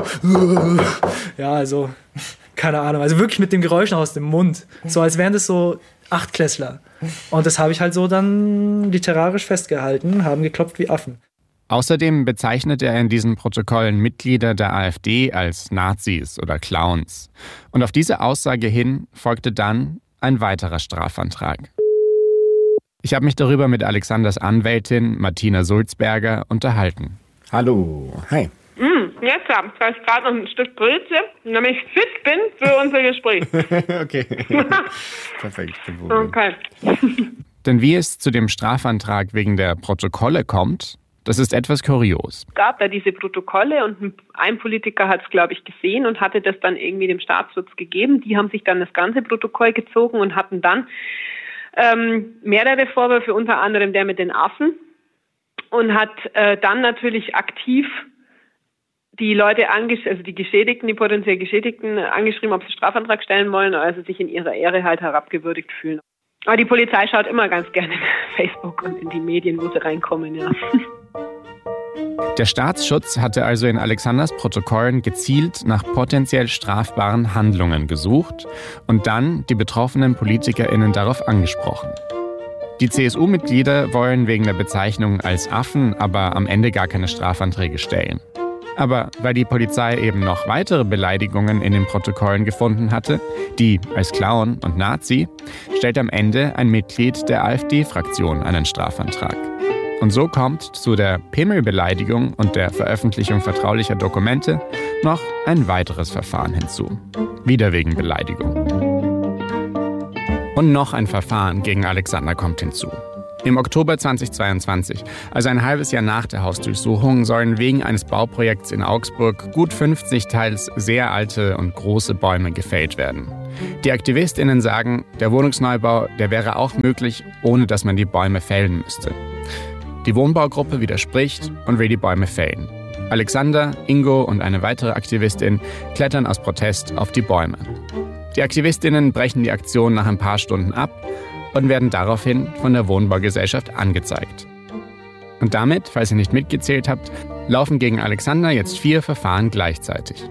ja, also, keine Ahnung, also wirklich mit dem Geräusch noch aus dem Mund. So als wären das so Achtklässler. Und das habe ich halt so dann literarisch festgehalten, haben geklopft wie Affen. Außerdem bezeichnet er in diesen Protokollen Mitglieder der AfD als Nazis oder Clowns. Und auf diese Aussage hin folgte dann ein weiterer Strafantrag. Ich habe mich darüber mit Alexanders Anwältin Martina Sulzberger unterhalten. Hallo, hi. Mm, jetzt habe ich gerade noch ein Stück Brötchen, damit ich fit bin für unser Gespräch. Okay, perfekt. Okay. Denn wie es zu dem Strafantrag wegen der Protokolle kommt, das ist etwas kurios. Es gab da diese Protokolle und ein Politiker hat es, glaube ich, gesehen und hatte das dann irgendwie dem Staatsschutz gegeben. Die haben sich dann das ganze Protokoll gezogen und hatten dann ähm, mehrere Vorwürfe, unter anderem der mit den Affen, und hat äh, dann natürlich aktiv die Leute, angesch- also die Geschädigten, die potenziell Geschädigten, angeschrieben, ob sie Strafantrag stellen wollen, also sich in ihrer Ehre halt herabgewürdigt fühlen. Aber die Polizei schaut immer ganz gerne in Facebook und in die Medien, wo sie reinkommen, ja. Der Staatsschutz hatte also in Alexanders Protokollen gezielt nach potenziell strafbaren Handlungen gesucht und dann die betroffenen PolitikerInnen darauf angesprochen. Die C S U-Mitglieder wollen wegen der Bezeichnung als Affen aber am Ende gar keine Strafanträge stellen. Aber weil die Polizei eben noch weitere Beleidigungen in den Protokollen gefunden hatte, die als Clown und Nazi, stellt am Ende ein Mitglied der AfD-Fraktion einen Strafantrag. Und so kommt zu der Pimmelbeleidigung und der Veröffentlichung vertraulicher Dokumente noch ein weiteres Verfahren hinzu. Wieder wegen Beleidigung. Und noch ein Verfahren gegen Alexander kommt hinzu. Im Oktober zweitausendzweiundzwanzig, also ein halbes Jahr nach der Hausdurchsuchung, sollen wegen eines Bauprojekts in Augsburg gut fünfzig teils sehr alte und große Bäume gefällt werden. Die AktivistInnen sagen, der Wohnungsneubau, der wäre auch möglich, ohne dass man die Bäume fällen müsste. Die Wohnbaugruppe widerspricht und will die Bäume fällen. Alexander, Ingo und eine weitere Aktivistin klettern aus Protest auf die Bäume. Die AktivistInnen brechen die Aktion nach ein paar Stunden ab und werden daraufhin von der Wohnbaugesellschaft angezeigt. Und damit, falls ihr nicht mitgezählt habt, laufen gegen Alexander jetzt vier Verfahren gleichzeitig.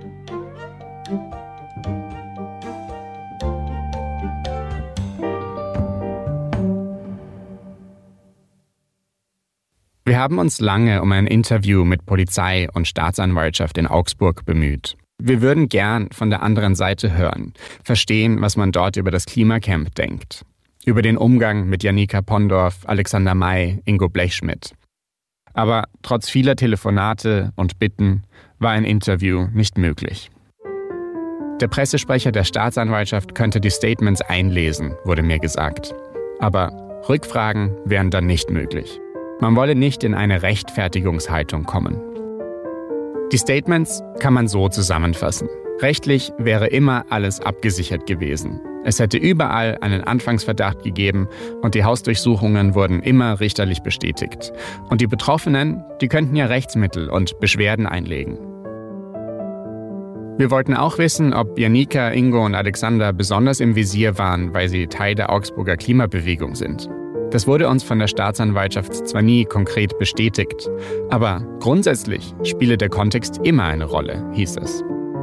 Wir haben uns lange um ein Interview mit Polizei und Staatsanwaltschaft in Augsburg bemüht. Wir würden gern von der anderen Seite hören, verstehen, was man dort über das Klimacamp denkt. Über den Umgang mit Janika Pondorf, Alexander May, Ingo Blechschmidt. Aber trotz vieler Telefonate und Bitten war ein Interview nicht möglich. Der Pressesprecher der Staatsanwaltschaft könnte die Statements einlesen, wurde mir gesagt. Aber Rückfragen wären dann nicht möglich. Man wolle nicht in eine Rechtfertigungshaltung kommen. Die Statements kann man so zusammenfassen. Rechtlich wäre immer alles abgesichert gewesen. Es hätte überall einen Anfangsverdacht gegeben und die Hausdurchsuchungen wurden immer richterlich bestätigt. Und die Betroffenen, die könnten ja Rechtsmittel und Beschwerden einlegen. Wir wollten auch wissen, ob Janika, Ingo und Alexander besonders im Visier waren, weil sie Teil der Augsburger Klimabewegung sind. Das wurde uns von der Staatsanwaltschaft zwar nie konkret bestätigt, aber grundsätzlich spiele der Kontext immer eine Rolle, hieß es.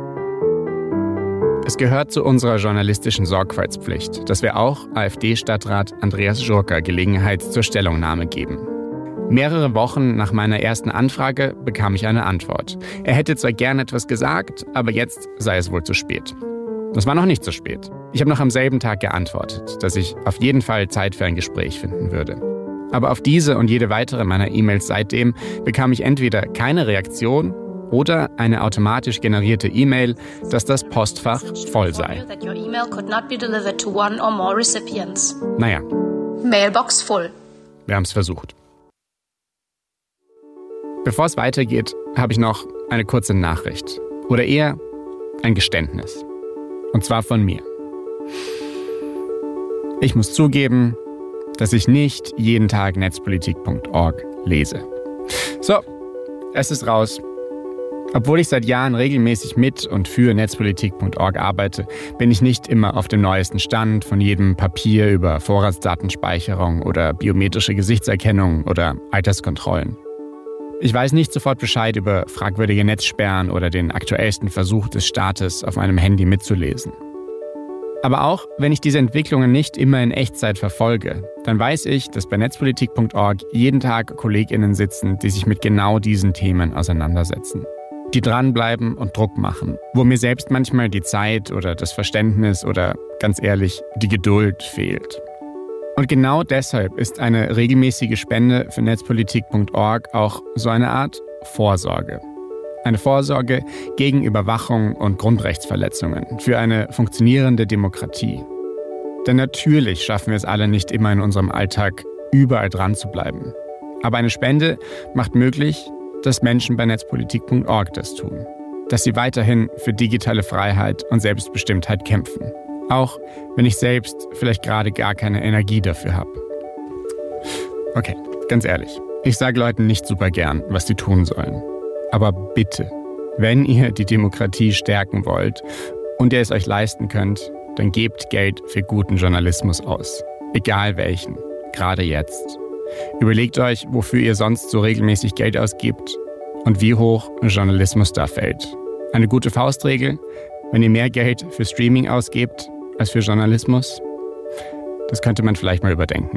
Es gehört zu unserer journalistischen Sorgfaltspflicht, dass wir auch AfD-Stadtrat Andreas Schurka Gelegenheit zur Stellungnahme geben. Mehrere Wochen nach meiner ersten Anfrage bekam ich eine Antwort. Er hätte zwar gern etwas gesagt, aber jetzt sei es wohl zu spät. Es war noch nicht so spät. Ich habe noch am selben Tag geantwortet, dass ich auf jeden Fall Zeit für ein Gespräch finden würde. Aber auf diese und jede weitere meiner E-Mails seitdem bekam ich entweder keine Reaktion oder eine automatisch generierte E-Mail, dass das Postfach voll sei. Naja. Mailbox voll. Wir haben es versucht. Bevor es weitergeht, habe ich noch eine kurze Nachricht. Oder eher ein Geständnis. Und zwar von mir. Ich muss zugeben, dass ich nicht jeden Tag netzpolitik punkt org lese. So, es ist raus. Obwohl ich seit Jahren regelmäßig mit und für netzpolitik punkt org arbeite, bin ich nicht immer auf dem neuesten Stand von jedem Papier über Vorratsdatenspeicherung oder biometrische Gesichtserkennung oder Alterskontrollen. Ich weiß nicht sofort Bescheid über fragwürdige Netzsperren oder den aktuellsten Versuch des Staates, auf meinem Handy mitzulesen. Aber auch wenn ich diese Entwicklungen nicht immer in Echtzeit verfolge, dann weiß ich, dass bei netzpolitik punkt org jeden Tag KollegInnen sitzen, die sich mit genau diesen Themen auseinandersetzen. Die dranbleiben und Druck machen, wo mir selbst manchmal die Zeit oder das Verständnis oder, ganz ehrlich, die Geduld fehlt. Und genau deshalb ist eine regelmäßige Spende für netzpolitik punkt org auch so eine Art Vorsorge. Eine Vorsorge gegen Überwachung und Grundrechtsverletzungen für eine funktionierende Demokratie. Denn natürlich schaffen wir es alle nicht immer in unserem Alltag, überall dran zu bleiben. Aber eine Spende macht möglich, dass Menschen bei netzpolitik punkt org das tun. Dass sie weiterhin für digitale Freiheit und Selbstbestimmtheit kämpfen. Auch wenn ich selbst vielleicht gerade gar keine Energie dafür habe. Okay, ganz ehrlich. Ich sage Leuten nicht super gern, was sie tun sollen. Aber bitte, wenn ihr die Demokratie stärken wollt und ihr es euch leisten könnt, dann gebt Geld für guten Journalismus aus. Egal welchen. Gerade jetzt. Überlegt euch, wofür ihr sonst so regelmäßig Geld ausgibt und wie hoch Journalismus da fällt. Eine gute Faustregel, wenn ihr mehr Geld für Streaming ausgebt als für Journalismus, das könnte man vielleicht mal überdenken.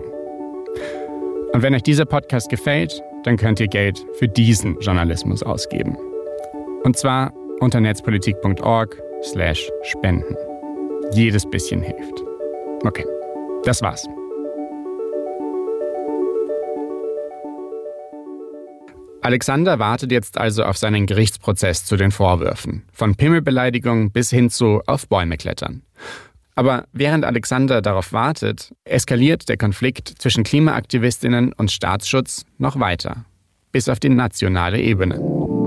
Und wenn euch dieser Podcast gefällt, dann könnt ihr Geld für diesen Journalismus ausgeben. Und zwar unter netzpolitik punkt org slash spenden. Jedes bisschen hilft. Okay, das war's. Alexander wartet jetzt also auf seinen Gerichtsprozess zu den Vorwürfen. Von Pimmelbeleidigung bis hin zu auf Bäume klettern. Aber während Alexander darauf wartet, eskaliert der Konflikt zwischen Klimaaktivistinnen und Staatsschutz noch weiter. Bis auf die nationale Ebene.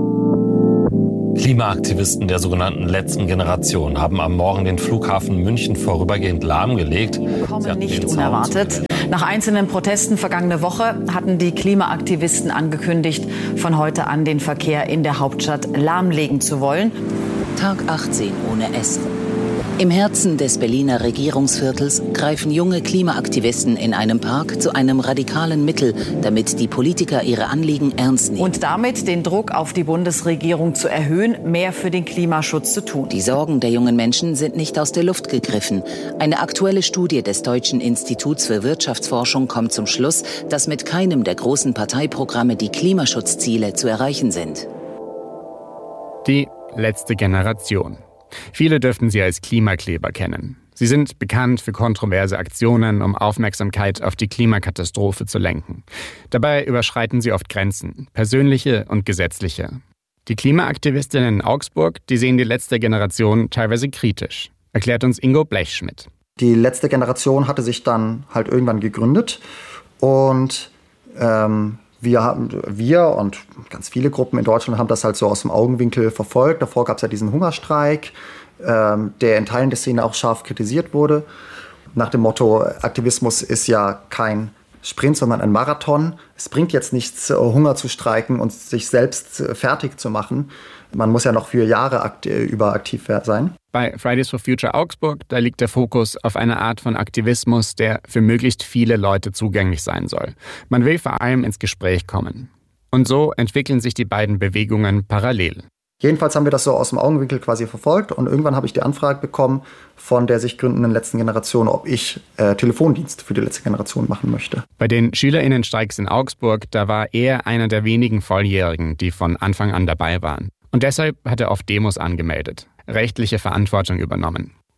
Klimaaktivisten der sogenannten letzten Generation haben am Morgen den Flughafen München vorübergehend lahmgelegt. Kommen nicht unerwartet. Nach einzelnen Protesten vergangene Woche hatten die Klimaaktivisten angekündigt, von heute an den Verkehr in der Hauptstadt lahmlegen zu wollen. Tag achtzehn ohne Essen. Im Herzen des Berliner Regierungsviertels greifen junge Klimaaktivisten in einem Park zu einem radikalen Mittel, damit die Politiker ihre Anliegen ernst nehmen. Und damit den Druck auf die Bundesregierung zu erhöhen, mehr für den Klimaschutz zu tun. Die Sorgen der jungen Menschen sind nicht aus der Luft gegriffen. Eine aktuelle Studie des Deutschen Instituts für Wirtschaftsforschung kommt zum Schluss, dass mit keinem der großen Parteiprogramme die Klimaschutzziele zu erreichen sind. Die letzte Generation. Viele dürften sie als Klimakleber kennen. Sie sind bekannt für kontroverse Aktionen, um Aufmerksamkeit auf die Klimakatastrophe zu lenken. Dabei überschreiten sie oft Grenzen, persönliche und gesetzliche. Die Klimaaktivistinnen in Augsburg, die sehen die letzte Generation teilweise kritisch, erklärt uns Ingo Blechschmidt. Die letzte Generation hatte sich dann halt irgendwann gegründet und ähm, Wir, haben, wir und ganz viele Gruppen in Deutschland haben das halt so aus dem Augenwinkel verfolgt. Davor gab es ja diesen Hungerstreik, ähm, der in Teilen der Szene auch scharf kritisiert wurde. Nach dem Motto, Aktivismus ist ja kein Sprint, sondern ein Marathon. Es bringt jetzt nichts, Hunger zu streiken und sich selbst fertig zu machen. Man muss ja noch für Jahre akt- über aktiv sein. Bei Fridays for Future Augsburg, da liegt der Fokus auf einer Art von Aktivismus, der für möglichst viele Leute zugänglich sein soll. Man will vor allem ins Gespräch kommen. Und so entwickeln sich die beiden Bewegungen parallel. Jedenfalls haben wir das so aus dem Augenwinkel quasi verfolgt und irgendwann habe ich die Anfrage bekommen von der sich gründenden letzten Generation, ob ich äh, Telefondienst für die letzte Generation machen möchte. Bei den SchülerInnenstreiks in Augsburg, da war er einer der wenigen Volljährigen, die von Anfang an dabei waren. Und deshalb hat er oft Demos angemeldet, rechtliche Verantwortung übernommen.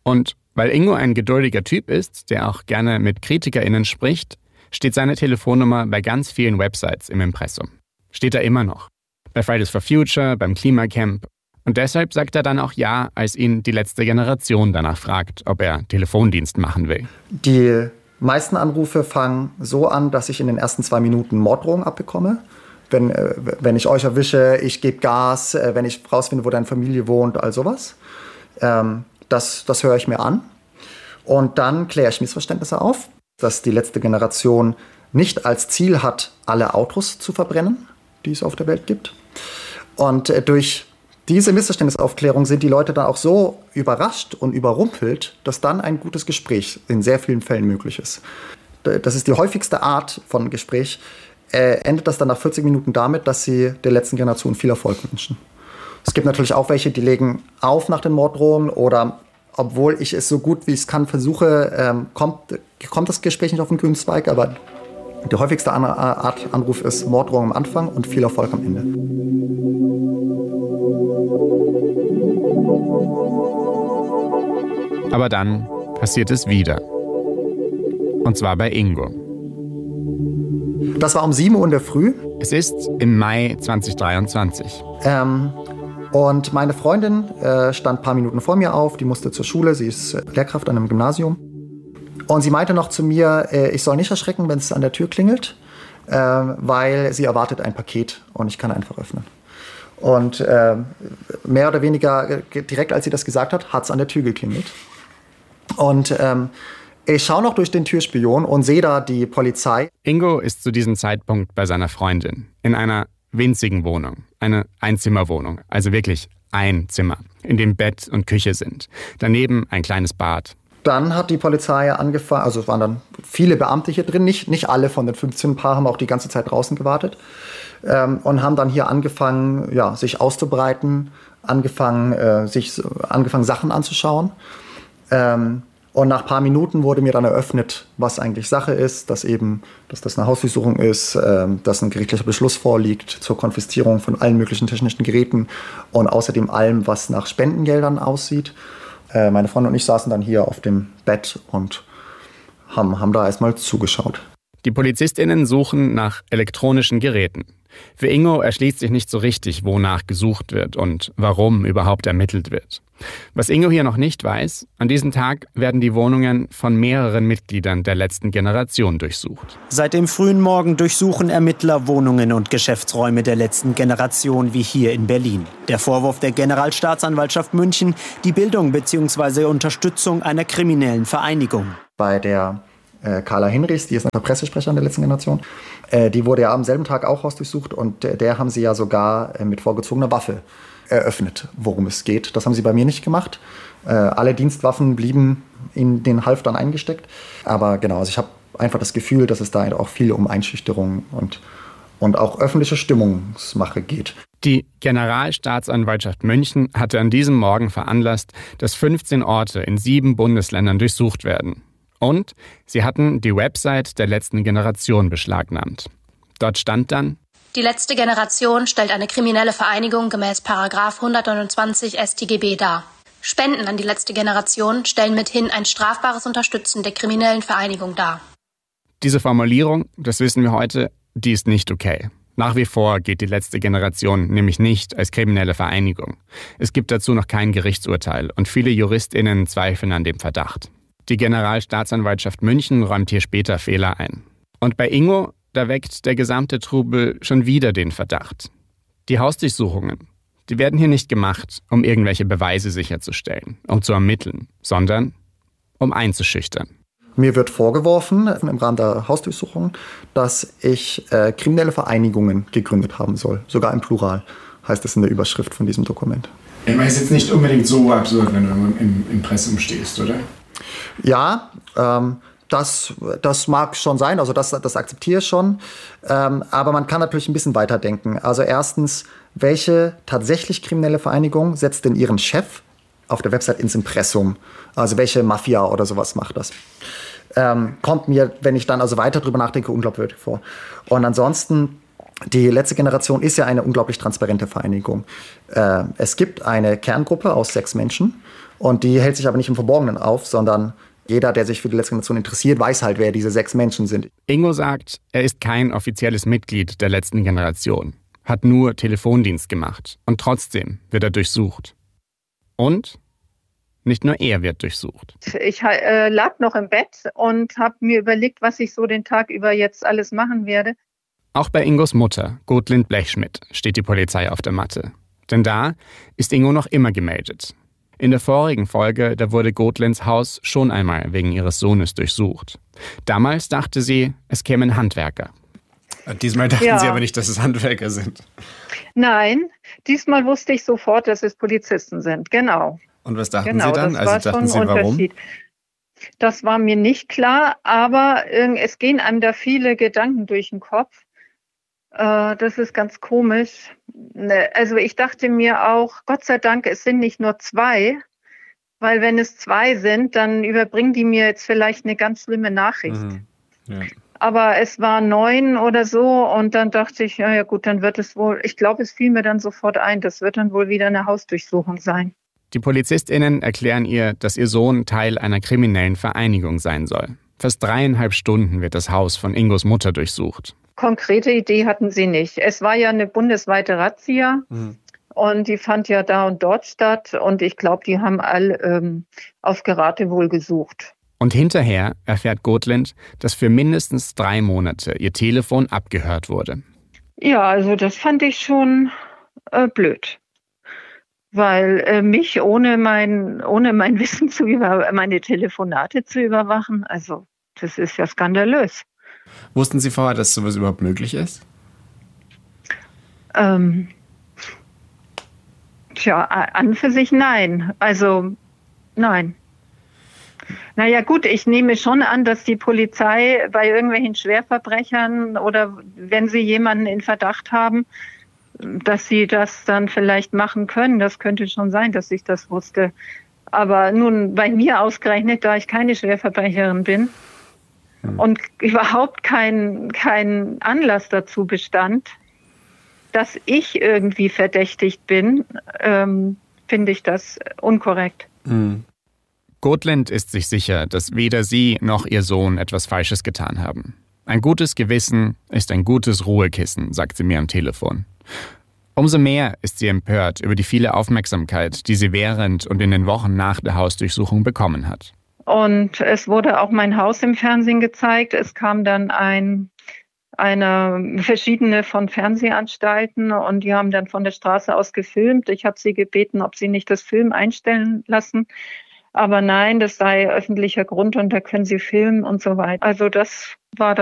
Und weil Ingo ein geduldiger Typ ist, der auch gerne mit KritikerInnen spricht, steht seine Telefonnummer bei ganz vielen Websites im Impressum. Steht da immer noch. Bei Fridays for Future, beim Klimacamp. Und deshalb sagt er dann auch ja, als ihn die letzte Generation danach fragt, ob er Telefondienst machen will. Die meisten Anrufe fangen so an, dass ich in den ersten zwei Minuten Morddrohungen abbekomme. Wenn, äh, wenn ich euch erwische, ich gebe Gas, äh, wenn ich rausfinde, wo deine Familie wohnt, all sowas. Ähm, das, das höre ich mir an. Und dann kläre ich Missverständnisse auf, dass die letzte Generation nicht als Ziel hat, alle Autos zu verbrennen, die es auf der Welt gibt. Und äh, durch diese Missverständnisaufklärung sind die Leute dann auch so überrascht und überrumpelt, dass dann ein gutes Gespräch in sehr vielen Fällen möglich ist. Das ist die häufigste Art von Gespräch. Äh, endet das dann nach vierzig Minuten damit, dass sie der letzten Generation viel Erfolg wünschen. Es gibt natürlich auch welche, die legen auf nach den Morddrohungen oder obwohl ich es so gut wie ich es kann versuche, ähm, kommt, kommt das Gespräch nicht auf den grünen Zweig, aber die häufigste Art Anruf ist Morddrohung am Anfang und viel Erfolg am Ende. Aber dann passiert es wieder. Und zwar bei Ingo. Das war um sieben Uhr in der Früh. Es ist im Mai zweitausenddreiundzwanzig. Ähm, und meine Freundin äh, stand ein paar Minuten vor mir auf. Die musste zur Schule. Sie ist Lehrkraft an einem Gymnasium. Und sie meinte noch zu mir, äh, ich soll nicht erschrecken, wenn es an der Tür klingelt, äh, weil sie erwartet ein Paket und ich kann einfach öffnen. Und äh, mehr oder weniger direkt, als sie das gesagt hat, hat es an der Tür geklingelt. Und ähm, ich schaue noch durch den Türspion und sehe da die Polizei. Ingo ist zu diesem Zeitpunkt bei seiner Freundin in einer winzigen Wohnung, eine Einzimmerwohnung, also wirklich ein Zimmer, in dem Bett und Küche sind. Daneben ein kleines Bad. Dann hat die Polizei angefangen, also es waren dann viele Beamte hier drin, nicht, nicht alle von den fünfzehn Paar haben auch die ganze Zeit draußen gewartet ähm, und haben dann hier angefangen, ja, sich auszubreiten, angefangen, äh, sich, angefangen Sachen anzuschauen. Ähm, und nach ein paar Minuten wurde mir dann eröffnet, was eigentlich Sache ist, dass eben, dass das eine Hausdurchsuchung ist, ähm, dass ein gerichtlicher Beschluss vorliegt zur Konfiszierung von allen möglichen technischen Geräten und außerdem allem, was nach Spendengeldern aussieht. Äh, meine Freundin und ich saßen dann hier auf dem Bett und haben, haben da erstmal zugeschaut. Die PolizistInnen suchen nach elektronischen Geräten. Für Ingo erschließt sich nicht so richtig, wonach gesucht wird und warum überhaupt ermittelt wird. Was Ingo hier noch nicht weiß, an diesem Tag werden die Wohnungen von mehreren Mitgliedern der letzten Generation durchsucht. Seit dem frühen Morgen durchsuchen Ermittler Wohnungen und Geschäftsräume der letzten Generation wie hier in Berlin. Der Vorwurf der Generalstaatsanwaltschaft München, die Bildung bzw. Unterstützung einer kriminellen Vereinigung. Bei der äh, Carla Hinrichs, die ist eine Pressesprecherin der letzten Generation, äh, die wurde ja am selben Tag auch hausdurchsucht und äh, der haben sie ja sogar äh, mit vorgezogener Waffe eröffnet, worum es geht. Das haben sie bei mir nicht gemacht. Äh, alle Dienstwaffen blieben in den Halftern eingesteckt. Aber genau, also ich habe einfach das Gefühl, dass es da auch viel um Einschüchterung und, und auch öffentliche Stimmungsmache geht. Die Generalstaatsanwaltschaft München hatte an diesem Morgen veranlasst, dass fünfzehn Orte in sieben Bundesländern durchsucht werden. Und sie hatten die Website der letzten Generation beschlagnahmt. Dort stand dann: Die letzte Generation stellt eine kriminelle Vereinigung gemäß Paragraph hundertneunundzwanzig S t G B dar. Spenden an die letzte Generation stellen mithin ein strafbares Unterstützen der kriminellen Vereinigung dar. Diese Formulierung, das wissen wir heute, die ist nicht okay. Nach wie vor geht die letzte Generation nämlich nicht als kriminelle Vereinigung. Es gibt dazu noch kein Gerichtsurteil und viele JuristInnen zweifeln an dem Verdacht. Die Generalstaatsanwaltschaft München räumt hier später Fehler ein. Und bei Ingo, da weckt der gesamte Trubel schon wieder den Verdacht. Die Hausdurchsuchungen, die werden hier nicht gemacht, um irgendwelche Beweise sicherzustellen, um zu ermitteln, sondern um einzuschüchtern. Mir wird vorgeworfen, im Rahmen der Hausdurchsuchung, dass ich äh, kriminelle Vereinigungen gegründet haben soll. Sogar im Plural, heißt es in der Überschrift von diesem Dokument. Ich meine, es ist jetzt nicht unbedingt so absurd, wenn du im Impressum stehst, oder? Ja, ähm, Das, das mag schon sein, also das, das akzeptiere ich schon. Ähm, aber man kann natürlich ein bisschen weiterdenken. Also erstens, welche tatsächlich kriminelle Vereinigung setzt denn ihren Chef auf der Website ins Impressum? Also welche Mafia oder sowas macht das? Ähm, kommt mir, wenn ich dann also weiter drüber nachdenke, unglaubwürdig vor. Und ansonsten, die letzte Generation ist ja eine unglaublich transparente Vereinigung. Äh, es gibt eine Kerngruppe aus sechs Menschen. Und die hält sich aber nicht im Verborgenen auf, sondern jeder, der sich für die letzte Generation interessiert, weiß halt, wer diese sechs Menschen sind. Ingo sagt, er ist kein offizielles Mitglied der letzten Generation, hat nur Telefondienst gemacht und trotzdem wird er durchsucht. Und nicht nur er wird durchsucht. Ich äh, lag noch im Bett und habe mir überlegt, was ich so den Tag über jetzt alles machen werde. Auch bei Ingos Mutter, Gotlind Blechschmidt, steht die Polizei auf der Matte. Denn da ist Ingo noch immer gemeldet. In der vorigen Folge, da wurde Gotlinds Haus schon einmal wegen ihres Sohnes durchsucht. Damals dachte sie, es kämen Handwerker. Und diesmal dachten Ja. Sie aber nicht, dass es Handwerker sind. Nein, diesmal wusste ich sofort, dass es Polizisten sind. Genau. Und was dachten genau, Sie dann? das war Also dachten schon Sie, ein warum? Unterschied. Das war mir nicht klar, aber äh, es gehen einem da viele Gedanken durch den Kopf. Äh, das ist ganz komisch. Ne, Also ich dachte mir auch, Gott sei Dank, es sind nicht nur zwei, weil wenn es zwei sind, dann überbringen die mir jetzt vielleicht eine ganz schlimme Nachricht. Mhm. Ja. Aber es waren neun oder so und dann dachte ich, ja, ja gut, dann wird es wohl, ich glaube, es fiel mir dann sofort ein, das wird dann wohl wieder eine Hausdurchsuchung sein. Die PolizistInnen erklären ihr, dass ihr Sohn Teil einer kriminellen Vereinigung sein soll. Fast dreieinhalb Stunden wird das Haus von Ingos Mutter durchsucht. Konkrete Idee hatten sie nicht. Es war ja eine bundesweite Razzia Mhm. und die fand ja da und dort statt und ich glaube, die haben alle ähm, auf Geratewohl gesucht. Und hinterher erfährt Gotlind, dass für mindestens drei Monate ihr Telefon abgehört wurde. Ja, also das fand ich schon äh, blöd. Weil äh, mich ohne mein, ohne mein Wissen zu über meine Telefonate zu überwachen, also das ist ja skandalös. Wussten Sie vorher, dass sowas überhaupt möglich ist? Ähm, tja, an für sich nein. Also nein. Naja gut, ich nehme schon an, dass die Polizei bei irgendwelchen Schwerverbrechern oder wenn sie jemanden in Verdacht haben, dass sie das dann vielleicht machen können. Das könnte schon sein, dass ich das wusste. Aber nun bei mir ausgerechnet, da ich keine Schwerverbrecherin bin und überhaupt kein, kein Anlass dazu bestand, dass ich irgendwie verdächtigt bin, ähm, finde ich das unkorrekt. Mhm. Gotlind ist sich sicher, dass weder sie noch ihr Sohn etwas Falsches getan haben. Ein gutes Gewissen ist ein gutes Ruhekissen, sagt sie mir am Telefon. Umso mehr ist sie empört über die viele Aufmerksamkeit, die sie während und in den Wochen nach der Hausdurchsuchung bekommen hat. Und es wurde auch mein Haus im Fernsehen gezeigt. Es kam dann ein, eine verschiedene von Fernsehanstalten und die haben dann von der Straße aus gefilmt. Ich habe sie gebeten, ob sie nicht das Film einstellen lassen. Aber nein, das sei öffentlicher Grund und da können sie filmen und so weiter. Also das war dann